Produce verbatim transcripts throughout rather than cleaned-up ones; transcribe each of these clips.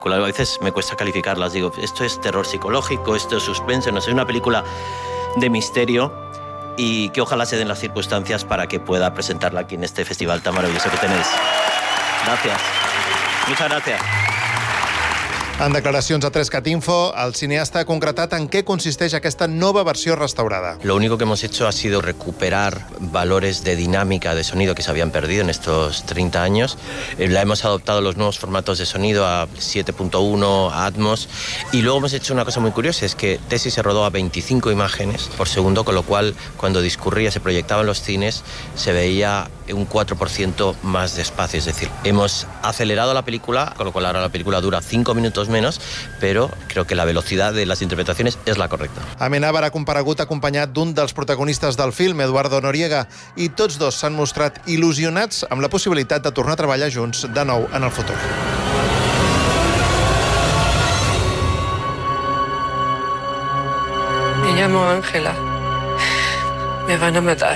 A veces me cuesta calificarlas, digo, esto es terror psicológico, esto es suspense, no sé, una película de misterio y que ojalá se den las circunstancias para que pueda presentarla aquí en este festival tan maravilloso que tenéis. Gracias. Muchas gracias. En declaracions a tres cat Info, el cineasta ha concretat en què consisteix aquesta nova versió restaurada. Lo único que hemos hecho ha sido recuperar valores de dinámica de sonido que se habían perdido en estos treinta años. Eh, la hemos adoptado los nuevos formatos de sonido a siete punto uno, a Atmos, y luego hemos hecho una cosa muy curiosa, es que Tessie se rodó a veinticinco imágenes por segundo, con lo cual cuando discurría, se proyectaba en los cines, se veía un cuatro por ciento más de espacio. Es decir, hemos acelerado la película, con lo cual ahora la película dura cinco minutos menos, pero creo que la velocidad de las interpretaciones es la correcta. Amenábar ha comparegut acompanyat d'un dels protagonistes del film, Eduardo Noriega, i tots dos s'han mostrat il·lusionats amb la possibilitat de tornar a treballar junts de nou en el futur. Me llamo Ángela. Me van a matar.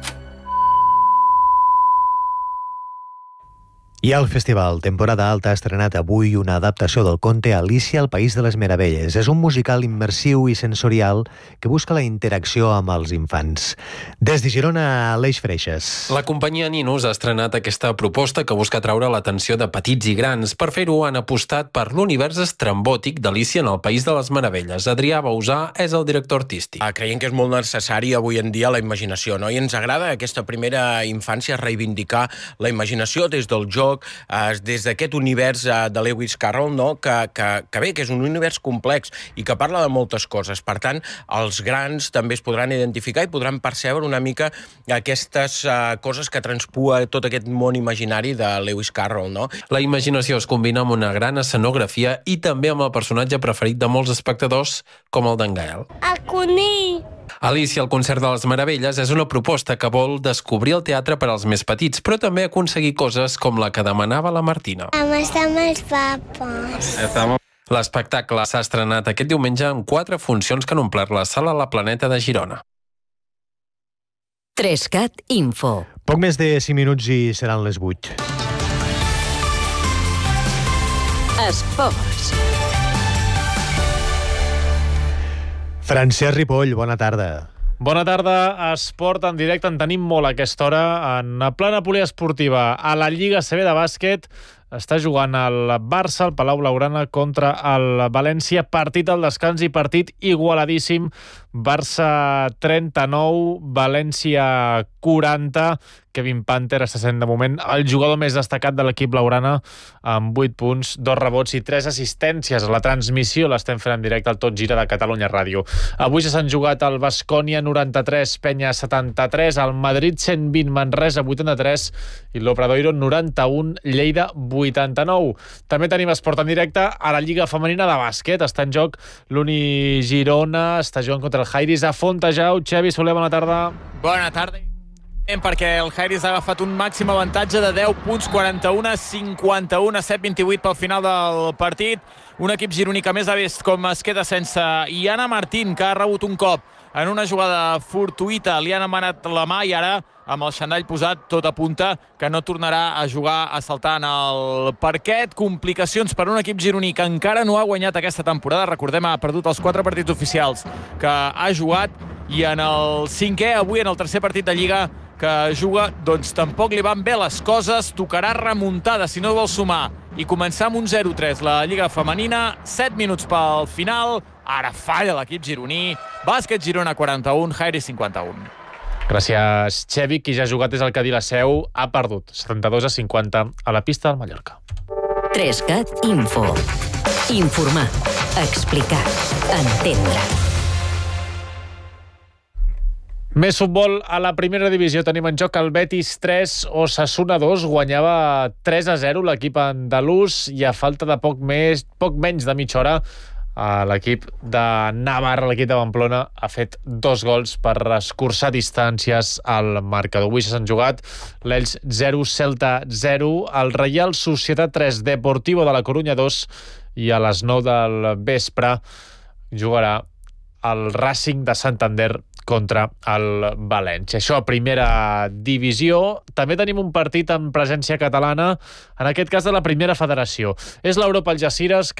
I el festival Temporada Alta ha estrenat avui una adaptació del conte Alicia al País de les Meravelles. És un musical immersiu i sensorial que busca la interacció amb els infants. Des de Girona, Aleix Freixes. La companyia Ninus ha estrenat aquesta proposta que busca atraure l'atenció de petits i grans. Per fer-ho han apostat per l'univers estrambòtic d'Alicia en el País de les Meravelles. Adrià Bausà és el director artístic. Ah, creiem que és molt necessari avui en dia la imaginació, no? I ens agrada aquesta primera infància reivindicar la imaginació des del joc, des d'aquest univers de Lewis Carroll, no? que, que, que bé, que és un univers complex i que parla de moltes coses. Per tant, els grans també es podran identificar i podran percebre una mica aquestes uh, coses que transpua tot aquest món imaginari de Lewis Carroll. No? La imaginació es combina amb una gran escenografia i també amb el personatge preferit de molts espectadors, com el d'en Gael. El conill! Alicia, el concert de les Meravelles, és una proposta que vol descobrir el teatre per als més petits, però també aconseguir coses com la que demanava la Martina. Vam estar amb els papes. L'espectacle s'ha estrenat aquest diumenge amb quatre funcions que han omplert la sala La Planeta de Girona. tres cat Info. Poc més de cinc minuts i seran les vuit. Esports. Francesc Ripoll, bona tarda. Bona tarda, esport en directe, en tenim molt a aquesta hora en plena poliesportiva. A la Lliga C B de bàsquet està jugant el Barça, el Palau Blaugrana, contra el València. Partit al descans i partit igualadíssim. Barça trenta-nou, València quaranta. Kevin Panther està sent de moment el jugador més destacat de l'equip blaugrana amb vuit punts, dos rebots i tres assistències. La transmissió l'estem fent en directe al Tot Gira de Catalunya Ràdio. Avui ja s'han jugat el Baskonia noranta-tres, Penya setanta-tres, el Madrid cent vint, Manresa vuitanta-tres i l'Obradoiro noranta-un, Lleida vuitanta-nou. També tenim esport en directe a la Lliga Femenina de bàsquet. Està en joc l'Uni Girona, està jugant contra el Jairis a Fontejau. Xavi Soler, bona tarda. Bona tarda. Perquè el Jairis ha agafat un màxim avantatge de deu punts, quaranta-u a cinquanta-u, a set vint-i-vuit pel final del partit. Un equip gironí que més ha vist com es queda sense Iana Martín, que ha rebut un cop en una jugada fortuïta. Li han demanat la mà i ara, amb el xandall posat, tot apunta que no tornarà a jugar a saltar en el parquet. Complicacions per un equip gironí que encara no ha guanyat aquesta temporada. Recordem, ha perdut els quatre partits oficials que ha jugat i en el cinquè, avui en el tercer partit de Lliga que juga, doncs tampoc li van bé les coses. Tocarà remuntada si no vol sumar i començar amb un zero tres la Lliga Femenina. set minuts pel final. Ara falla l'equip gironí. Bàsquet Girona quaranta-un, Jairis cinquanta-un. Gràcies, Xevi. Qui ja ha jugat és el Cadí la Seu. Ha perdut setanta-dos a cinquanta a la pista del Mallorca. tres cat Info. Informar, explicar, entendre. Més futbol a la primera divisió. Tenim en joc el Betis tres, Osasuna dos. Guanyava tres a zero l'equip andalús i a falta de poc més, poc menys de mitja hora a l'equip de Navarra, l'equip de Pamplona, ha fet dos gols per escurçar distàncies al marcador. Avui s'han jugat l'Elx zero, Celta zero, el Reial Societat tres, Deportivo de la Corunya dos i a les nou del vespre jugarà el Racing de Santander contra el València. Això a primera divisió. També tenim un partit amb presència catalana, en aquest cas de la primera federació. És l'Europa Algeciras,